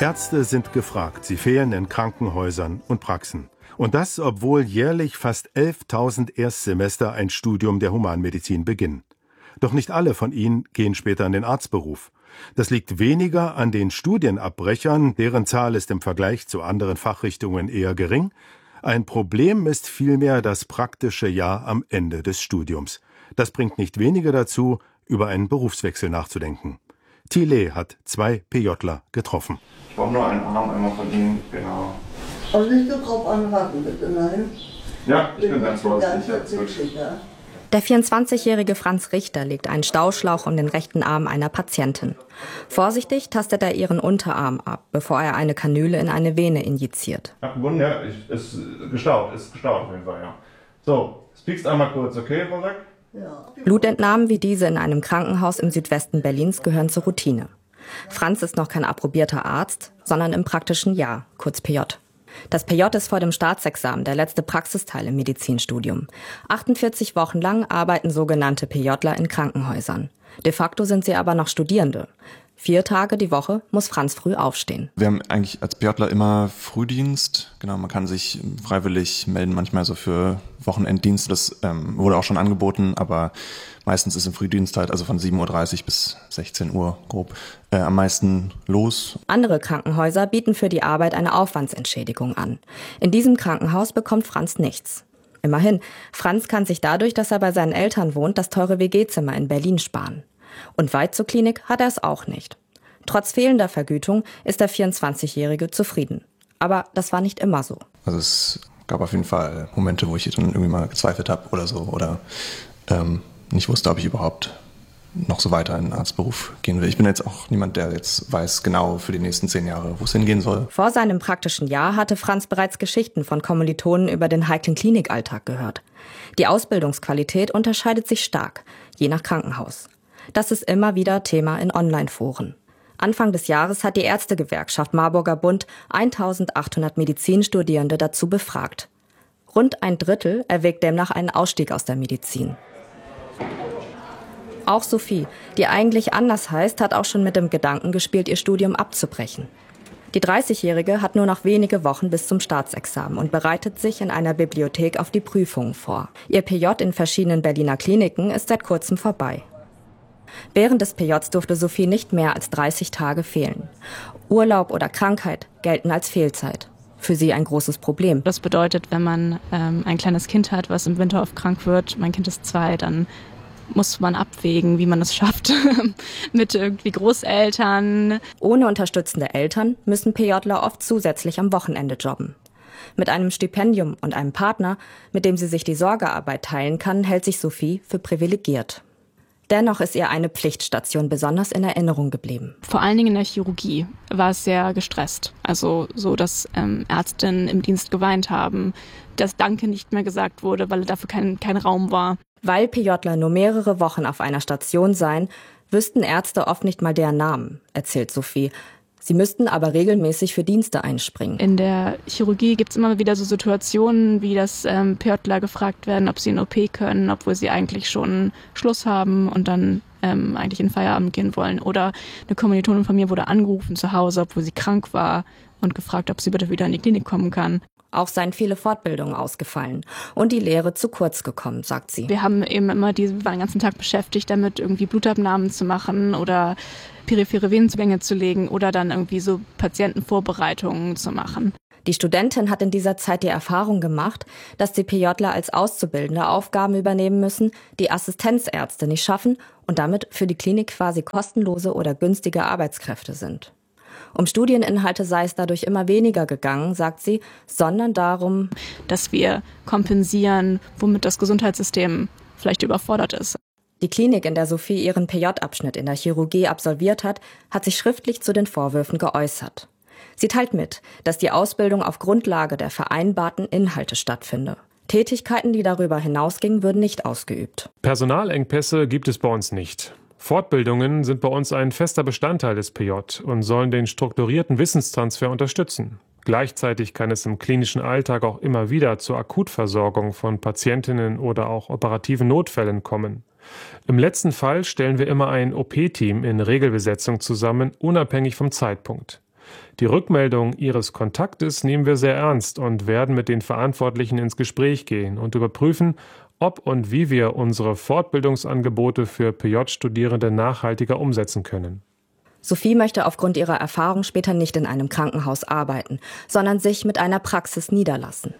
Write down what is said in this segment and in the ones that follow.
Ärzte sind gefragt, sie fehlen in Krankenhäusern und Praxen. Und das, obwohl jährlich fast 11.000 Erstsemester ein Studium der Humanmedizin beginnen. Doch nicht alle von ihnen gehen später in den Arztberuf. Das liegt weniger an den Studienabbrechern, deren Zahl ist im Vergleich zu anderen Fachrichtungen eher gering. Ein Problem ist vielmehr das praktische Jahr am Ende des Studiums. Das bringt nicht wenige dazu, über einen Berufswechsel nachzudenken. Thiele hat 2 PJler getroffen. Ich brauche nur einen Arm einmal von Ihnen, genau. Und nicht so grob anraten, bitte, nein. Ja, ich bin ganz vorsichtig. Der 24-jährige Franz Richter legt einen Stauschlauch um den rechten Arm einer Patientin. Vorsichtig tastet er ihren Unterarm ab, bevor er eine Kanüle in eine Vene injiziert. Abgebunden, ja, ist gestaut auf jeden Fall, ja. So, spiekst einmal kurz, okay, Frau Sack? Ja. Blutentnahmen wie diese in einem Krankenhaus im Südwesten Berlins gehören zur Routine. Franz ist noch kein approbierter Arzt, sondern im praktischen Jahr, kurz PJ. Das PJ ist vor dem Staatsexamen der letzte Praxisteil im Medizinstudium. 48 Wochen lang arbeiten sogenannte PJler in Krankenhäusern. De facto sind sie aber noch Studierende. 4 Tage die Woche muss Franz früh aufstehen. Wir haben eigentlich als PJler immer Frühdienst. Genau, man kann sich freiwillig melden, manchmal so für Wochenenddienst. Das wurde auch schon angeboten, aber meistens ist im Frühdienst halt, also von 7:30 Uhr bis 16 Uhr grob, am meisten los. Andere Krankenhäuser bieten für die Arbeit eine Aufwandsentschädigung an. In diesem Krankenhaus bekommt Franz nichts. Immerhin, Franz kann sich dadurch, dass er bei seinen Eltern wohnt, das teure WG-Zimmer in Berlin sparen. Und weit zur Klinik hat er es auch nicht. Trotz fehlender Vergütung ist der 24-Jährige zufrieden. Aber das war nicht immer so. Also es gab auf jeden Fall Momente, wo ich dann irgendwie mal gezweifelt habe oder so. Oder nicht wusste, ob ich überhaupt noch so weiter in den Arztberuf gehen will. Ich bin jetzt auch niemand, der jetzt weiß genau für die nächsten 10 Jahre, wo es hingehen soll. Vor seinem praktischen Jahr hatte Franz bereits Geschichten von Kommilitonen über den heiklen Klinikalltag gehört. Die Ausbildungsqualität unterscheidet sich stark, je nach Krankenhaus. Das ist immer wieder Thema in Online-Foren. Anfang des Jahres hat die Ärztegewerkschaft Marburger Bund 1.800 Medizinstudierende dazu befragt. Rund ein Drittel erwägt demnach einen Ausstieg aus der Medizin. Auch Sophie, die eigentlich anders heißt, hat auch schon mit dem Gedanken gespielt, ihr Studium abzubrechen. Die 30-Jährige hat nur noch wenige Wochen bis zum Staatsexamen und bereitet sich in einer Bibliothek auf die Prüfungen vor. Ihr PJ in verschiedenen Berliner Kliniken ist seit kurzem vorbei. Während des PJs durfte Sophie nicht mehr als 30 Tage fehlen. Urlaub oder Krankheit gelten als Fehlzeit. Für sie ein großes Problem. Das bedeutet, wenn man ein kleines Kind hat, was im Winter oft krank wird, mein Kind ist 2, dann muss man abwägen, wie man es schafft mit irgendwie Großeltern. Ohne unterstützende Eltern müssen PJler oft zusätzlich am Wochenende jobben. Mit einem Stipendium und einem Partner, mit dem sie sich die Sorgearbeit teilen kann, hält sich Sophie für privilegiert. Dennoch ist ihr eine Pflichtstation besonders in Erinnerung geblieben. Vor allen Dingen in der Chirurgie war es sehr gestresst. Also so, dass Ärztinnen im Dienst geweint haben, dass Danke nicht mehr gesagt wurde, weil dafür kein Raum war. Weil PJler nur mehrere Wochen auf einer Station seien, wüssten Ärzte oft nicht mal deren Namen, erzählt Sophie. Sie müssten aber regelmäßig für Dienste einspringen. In der Chirurgie gibt es immer wieder so Situationen, wie dass PJler gefragt werden, ob sie in OP können, obwohl sie eigentlich schon Schluss haben und dann eigentlich in Feierabend gehen wollen. Oder eine Kommilitonin von mir wurde angerufen zu Hause, obwohl sie krank war und gefragt, ob sie bitte wieder in die Klinik kommen kann. Auch seien viele Fortbildungen ausgefallen und die Lehre zu kurz gekommen, sagt sie. Wir haben eben immer wir waren den ganzen Tag beschäftigt damit, irgendwie Blutabnahmen zu machen oder periphere Venenzugänge zu legen oder dann irgendwie so Patientenvorbereitungen zu machen. Die Studentin hat in dieser Zeit die Erfahrung gemacht, dass die PJler als Auszubildende Aufgaben übernehmen müssen, die Assistenzärzte nicht schaffen und damit für die Klinik quasi kostenlose oder günstige Arbeitskräfte sind. Um Studieninhalte sei es dadurch immer weniger gegangen, sagt sie, sondern darum, dass wir kompensieren, womit das Gesundheitssystem vielleicht überfordert ist. Die Klinik, in der Sophie ihren PJ-Abschnitt in der Chirurgie absolviert hat sich schriftlich zu den Vorwürfen geäußert. Sie teilt mit, dass die Ausbildung auf Grundlage der vereinbarten Inhalte stattfinde. Tätigkeiten, die darüber hinausgingen, würden nicht ausgeübt. Personalengpässe gibt es bei uns nicht. Fortbildungen sind bei uns ein fester Bestandteil des PJ und sollen den strukturierten Wissenstransfer unterstützen. Gleichzeitig kann es im klinischen Alltag auch immer wieder zur Akutversorgung von Patientinnen oder auch operativen Notfällen kommen. Im letzten Fall stellen wir immer ein OP-Team in Regelbesetzung zusammen, unabhängig vom Zeitpunkt. Die Rückmeldung Ihres Kontaktes nehmen wir sehr ernst und werden mit den Verantwortlichen ins Gespräch gehen und überprüfen, ob und wie wir unsere Fortbildungsangebote für PJ-Studierende nachhaltiger umsetzen können. Sophie möchte aufgrund ihrer Erfahrung später nicht in einem Krankenhaus arbeiten, sondern sich mit einer Praxis niederlassen.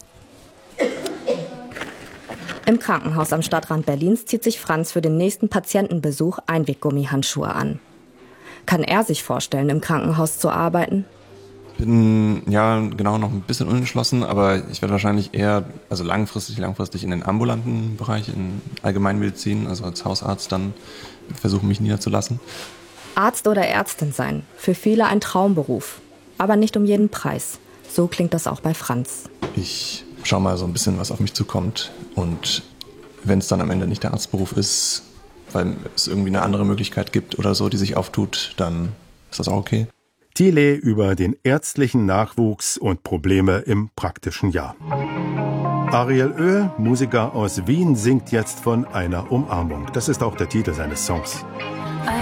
Im Krankenhaus am Stadtrand Berlins zieht sich Franz für den nächsten Patientenbesuch Einweggummihandschuhe an. Kann er sich vorstellen, im Krankenhaus zu arbeiten? Ich bin noch ein bisschen unentschlossen, aber ich werde wahrscheinlich eher, also langfristig in den ambulanten Bereich, in Allgemeinmedizin, also als Hausarzt dann versuchen, mich niederzulassen. Arzt oder Ärztin sein, für viele ein Traumberuf, aber nicht um jeden Preis. So klingt das auch bei Franz. Ich schaue mal so ein bisschen, was auf mich zukommt, und wenn es dann am Ende nicht der Arztberuf ist, weil es irgendwie eine andere Möglichkeit gibt oder so, die sich auftut, dann ist das auch okay. Thiele über den ärztlichen Nachwuchs und Probleme im praktischen Jahr. Ariel Oehl, Musiker aus Wien, singt jetzt von einer Umarmung. Das ist auch der Titel seines Songs.